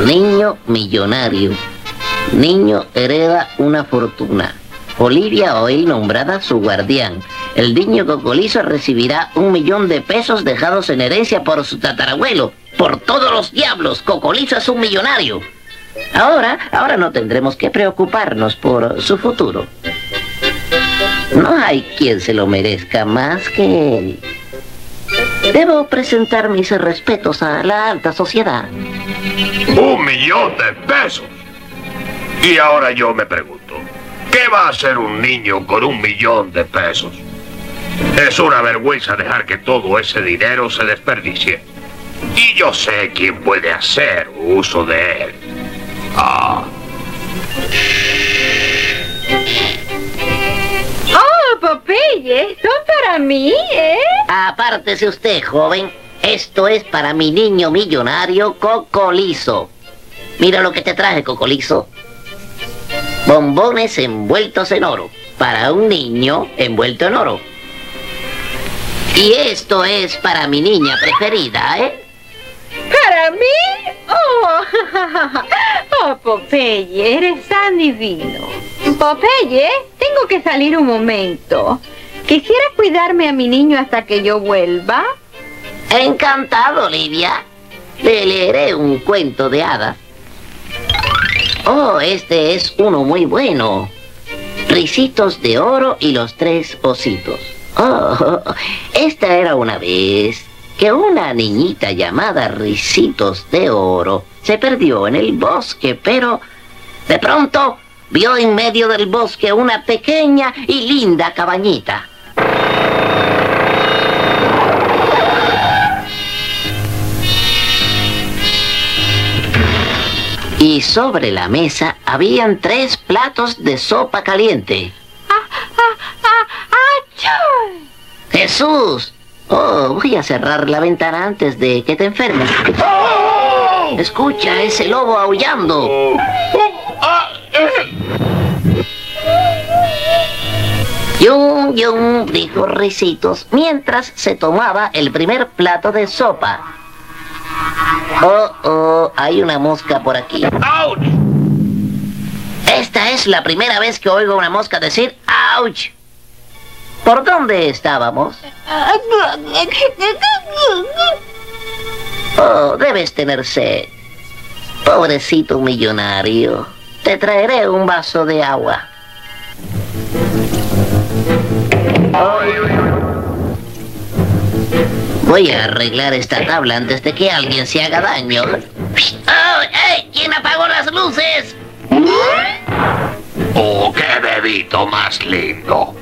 Niño millonario. Niño hereda una fortuna. Olivia hoy nombrada su guardián. El niño Cocolizo recibirá 1.000.000 de pesos dejados en herencia por su tatarabuelo. Por todos los diablos, Cocolizo es un millonario. Ahora no tendremos que preocuparnos por su futuro. No hay quien se lo merezca más que él. Debo presentar mis respetos a la alta sociedad. 1.000.000 de pesos. Y ahora yo me pregunto, ¿qué va a hacer un niño con 1.000.000 de pesos? Es una vergüenza dejar que todo ese dinero se desperdicie. Y yo sé quién puede hacer uso de él. ¡Oh, Popeye! ¿Son para mí, eh? Apártese usted, joven. Esto es para mi niño millonario Cocolizo. Mira lo que te traje, Cocolizo. Bombones envueltos en oro. Para un niño envuelto en oro. Y esto es para mi niña preferida, ¿eh? ¿Para mí? Oh, Popeye, eres tan divino. Popeye, tengo que salir un momento. ¿Quisiera cuidarme a mi niño hasta que yo vuelva? Encantado, Olivia. Le leeré un cuento de hadas. Oh, este es uno muy bueno. Ricitos de oro y los 3 ositos. Oh, esta era una vez que una niñita llamada Ricitos de Oro se perdió en el bosque, pero de pronto vio en medio del bosque una pequeña y linda cabañita. Y sobre la mesa habían 3 platos de sopa caliente. ¡Achú! ¡Jesús! Oh, voy a cerrar la ventana antes de que te enfermes. Escucha ese lobo aullando. Yum, yum, dijo Ricitos mientras se tomaba el primer plato de sopa. Oh, hay una mosca por aquí. ¡Auch! Esta es la primera vez que oigo a una mosca decir ¡ouch! ¿Por dónde estábamos? Oh, debes tener sed. Pobrecito millonario. Te traeré un vaso de agua. Voy a arreglar esta tabla antes de que alguien se haga daño. ¡Oh! ¡Hey! ¿Quién apagó las luces? ¡Oh, qué bebito más lindo!